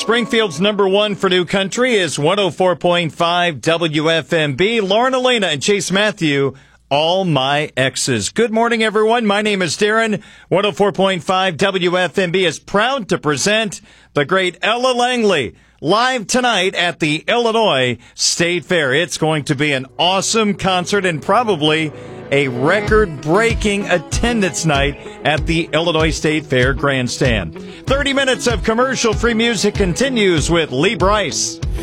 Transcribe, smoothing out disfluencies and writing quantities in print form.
Springfield's number one for new country is 104.5 WFMB. Lauren Elena and Chase Matthew, All My Exes. Good morning, everyone. My name is Darren. 104.5 WFMB is proud to present the great Ella Langley live tonight at the Illinois State Fair. It's going to be an awesome concert and probably a record-breaking attendance night at the Illinois State Fair Grandstand. 30 minutes of commercial-free music continues with Lee Brice.